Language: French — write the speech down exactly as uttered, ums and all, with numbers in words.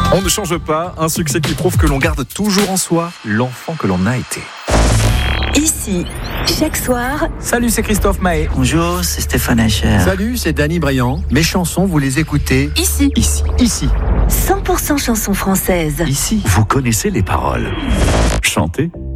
On ne change pas, un succès qui prouve que l'on garde toujours en soi l'enfant que l'on a été. Ici, chaque soir. Salut, c'est Christophe Mahé. Bonjour, c'est Stéphane Hacher. Salut, c'est Danny Briand. Mes chansons, vous les écoutez Ici. Ici. Ici. cent pour cent chansons françaises. Ici. Vous connaissez les paroles. Chantez.